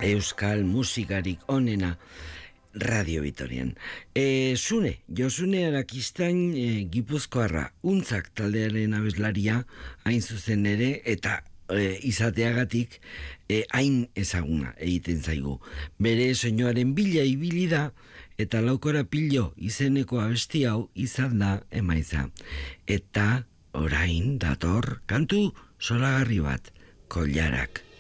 euskal musikarik onena Radio Vitorian. Josune Arakistain Gipuzkoarra, untzak taldearen abeslaria, hain zuzen ere, eta izateagatik hain ezaguna egiten zaigu. Bere soinuaren bila ibili da, eta Laukora Pilo izeneko abesti hau izan da emaitza. Eta orain dator kantu zoragarri bat, Kollarak.